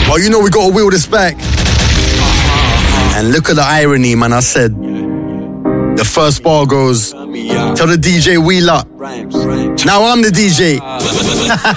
But you know we gotta wheel this back. And look at the irony, man. I said, the first bar goes, tell the DJ wheel up. Now I'm the DJ.